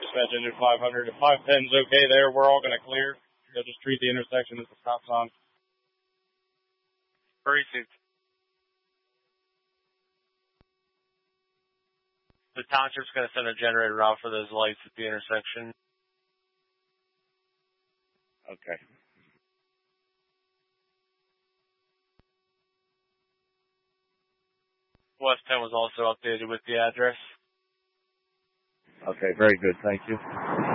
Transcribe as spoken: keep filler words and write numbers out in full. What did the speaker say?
dispatch engine five hundred. If five ten's okay there, we're all going to clear. They'll just treat the intersection as the stop sign. Precinct. The township's going to send a generator out for those lights at the intersection. Okay. West ten was also updated with the address. Okay, very good. Thank you.